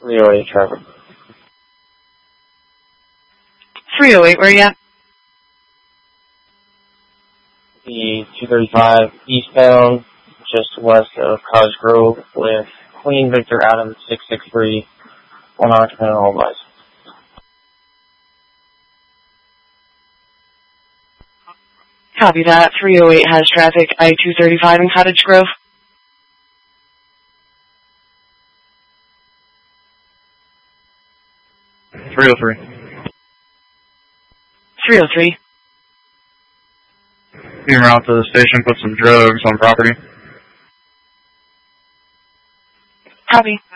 308 traffic. 308, where you at? The 235 eastbound, just west of Cottage Grove, with Queen Victor Adams 663, one occupant and all lives. Copy that. 308 has traffic, I-235 in Cottage Grove. 303. 303. Being route to the station, put some drugs on property. Copy.